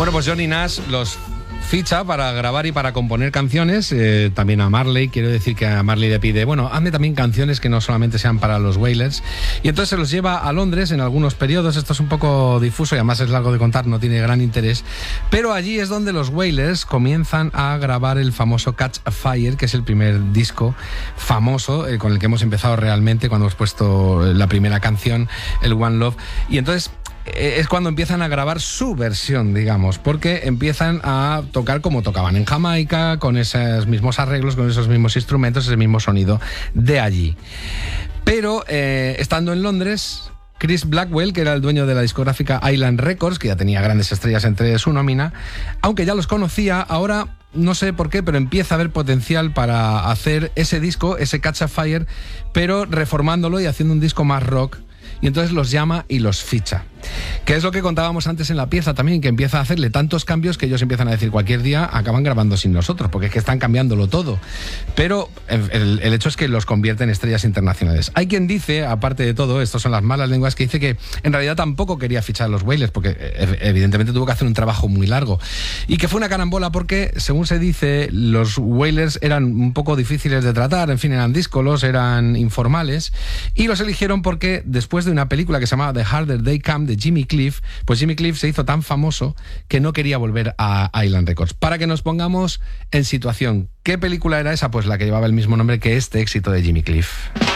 Bueno, pues Johnny Nash los ficha para grabar y para componer canciones, también a Marley. Quiero decir que a Marley le pide, bueno, hazme también canciones que no solamente sean para los Wailers, y entonces se los lleva a Londres en algunos periodos. Esto es un poco difuso y además es largo de contar, no tiene gran interés, pero allí es donde los Wailers comienzan a grabar el famoso Catch a Fire, que es el primer disco famoso con el que hemos empezado realmente, cuando hemos puesto la primera canción, el One Love, y entonces es cuando empiezan a grabar su versión, digamos, porque empiezan a tocar como tocaban en Jamaica, con esos mismos arreglos, con esos mismos instrumentos, ese mismo sonido de allí. Pero estando en Londres, Chris Blackwell, que era el dueño de la discográfica Island Records, que ya tenía grandes estrellas entre su nómina, aunque ya los conocía, ahora no sé por qué, pero empieza a haber potencial para hacer ese disco, ese Catch a Fire, pero reformándolo y haciendo un disco más rock. Y entonces los llama y los ficha. Que es lo que contábamos antes en la pieza también, que empieza a hacerle tantos cambios que ellos empiezan a decir cualquier día acaban grabando sin nosotros, porque es que están cambiándolo todo. Pero el hecho es que los convierte en estrellas internacionales. Hay quien dice, aparte de todo, estas son las malas lenguas, que dice que en realidad tampoco quería fichar a los Wailers, porque evidentemente tuvo que hacer un trabajo muy largo. Y que fue una carambola porque, según se dice, los Wailers eran un poco difíciles de tratar, en fin, eran díscolos, eran informales, y los eligieron porque después de una película que se llamaba The Harder They Come, de Jimmy Cliff, pues Jimmy Cliff se hizo tan famoso que no quería volver a Island Records. Para que nos pongamos en situación, ¿qué película era esa? Pues la que llevaba el mismo nombre que este éxito de Jimmy Cliff.